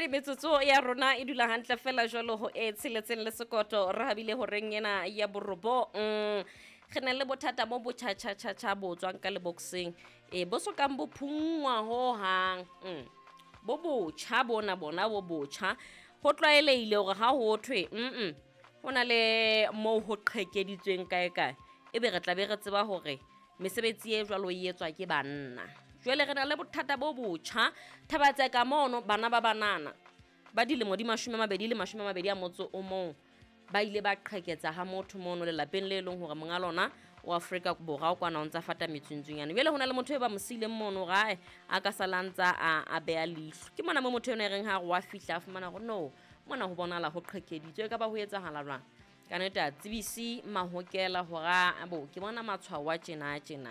metsotso ya rona e dula hantle fela jwalo ho e tsheletseng le sekoto re habile ho reng ena ya borobo re na le bothata mo botjha bo tswang ka leboxeng bo sokang bo phungwa ho hang bo botjha bona bo botjha ho tlwaelehile hore ha ho thwe ho na le mo ho qhekeditsweng kae ebe re tla be re tseba hore mesebetsi e jwalo e etswa ke banna. Jwale re na le bothata bo botjha Thabatse ka mono bana ba banana ba dilemo di 20 a motso o mong ba ile ba qheketsa ha motho mono le lapeng le leng hore monga lona o Afrika Borwa o kwana o ntsa fata metsuntshunyana. Jwale hona le motho e ba mosileng mono gae a ka salantsa a bea leihlo ke mona mo motho ene reng ha re wa fihla a fumana go no mona ho bonala ho qhekeditswe ka ba ho etsahala jwang ka neta tsebisi mahokela hora abo ke bona matshwao a tjena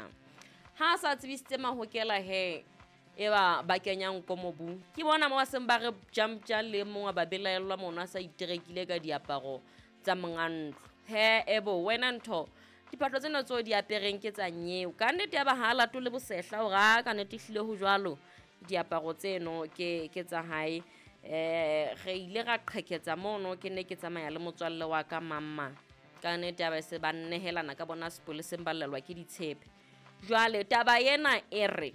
ha sa tsebisitse mahokela he eba ba kenyang ko mobu ke bona mo ba seng ba re jump le mo ba belaelwa mona sa iterekile ka diaparo tsa mongantlo he ebo wena ntho dipatlo tsena tso di apereng ke tsa nyeo ka nnete ya ba hala to le bosehla o ga ka nnete hlile ho jwalo diaparo tseno ke tsa hae re ile ra qheketsa mono ke ne ke tsamaya le motswalle wa ka mamma ka nnete ya ba se ba nnehelana ka bona sepoleseng ba lelwa ke ditshepe jwale taba yena re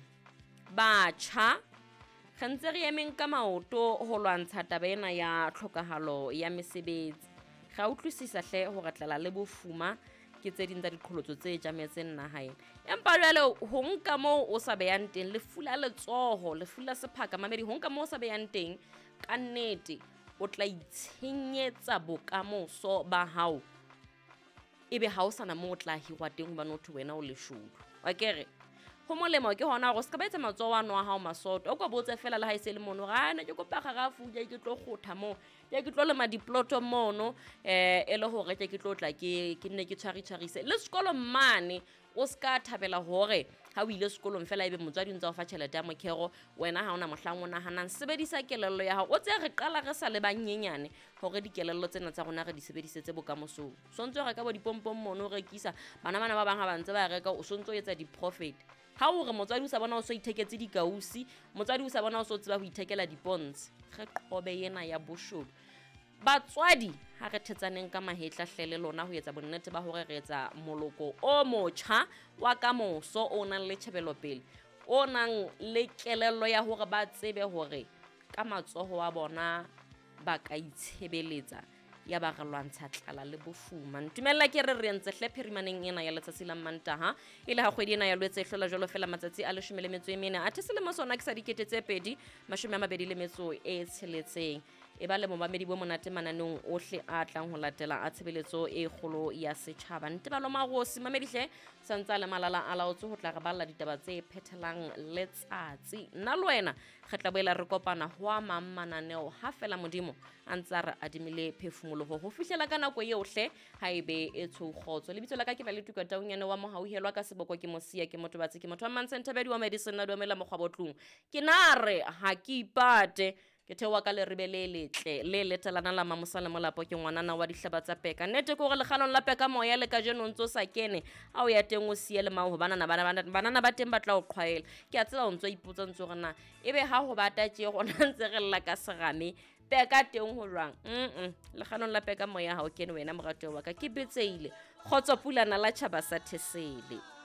batjha re ntse re emeng ka maoto ho lwantsha taba ena ya tlhokahalo ya mesebetsi ga utlwisisa hle ho ratlela le bofuma ke tse ding tsa diqholotso tse jametseng nahaeng empa jwale ho nka mo o sa beyang teng le fula letsoho le fula sephaka mamedi ho nka mo o sa beyang teng ka nnete o tla itshenyetsa bokamoso ba hao ebe ha o sana mo o tla hirwa teng hobane o thwe wena o leshodu wa kere ho molemo ke hona go ska ba etsa matsoho ano a hao masoto o go botse fela le ha ise le mono ga ne ke kopa garafu ya ke tlo khotha mo ya ke tlo le madiploto mono ele hore ke tlo tla ke nne ke tshwarise le sekolo mane o ska thabela hore ha o ile sekolong fela ebe motswadi ntse o fa tšhelete ya mokhero wena ha ona mohlang o nahanang sebedisa kelello ya hao o tse re qala re sa le banyenyane hore dikelello tsena tsa rona re di sebedisetse bokamoso sontso re ka bo dipompong mono re kisa bana ba bang ha ba ntse ba reka o sontso etsa di-profit ha o re motswadi o sa bona o so itheketse dikausi motswadi o sa bona o so tseba ho ithekela dipons re qobe yena ya boshodu batswadi ha re thetsaneng ka mahetla hlele lona ho etsa bonnete ba hore re etsa moloko o motjha wa ka moso o nang le tjhebelo pele o nang le kelello ya hore ba tsebe hore ka matsoho a bona ba ka itshebeletsa ya ba re lwantsha tlala le bofuma ntumella ke re entse hle phirimaneng ena ya letsatsi la Mantaha ile ha kgwedi ena ya lwetse hlola jwalo fela matsatsi a 14 a thesele mo sona ke sa dikete tse 2026 e ba le momamedi bo monate mananong ohle a tlang ho latela a tshebeletso e kgolo ya setjhaba ntebalo magosi mamedihle santsa le malala a laotse ho tla re balla ditaba tse phethelang letsatsi nna le wena re tla boela re kopana ho a mammananeo ha fela modimo a ntsa re adimile phefumoloho ho fihlela ka nako yohle haebe e tshogotso lebitso la ka ke ba le tukataungane wa mohauhelwa ka seboko ke mosia ke motho batse ke motho wa Mantsenthabedi wa medicine na domela mokgwabotlung ke nare ha ke ipate ke thewa ka le rebele letle le letelana la mamosa le molapo ke ngwanana wa dihlaba tsa peka nnete ko re le kgalong la peka moya le ka jeno ntso sa kene a o ya teng o siele mau ho banana ba teng batla o qhwaela ke a tsela o ntso ipotsa ntso rena ebe ha ho bata tje gona ntse re lla ka serame peka teng ho jwang le kgalong la peka moya ha o kene wena morato wa ka ke betseile khotso pulana la tjhaba sa thesele